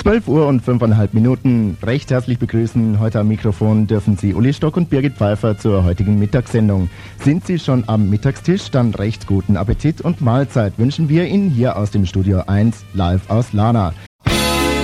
12 Uhr und 5,5 Minuten. Recht herzlich begrüßen. Heute am Mikrofon dürfen Sie Uli Stock und Birgit Pfeiffer zur heutigen Mittagssendung. Sind Sie schon am Mittagstisch? Dann recht guten Appetit und Mahlzeit wünschen wir Ihnen hier aus dem Studio 1 live aus Lana.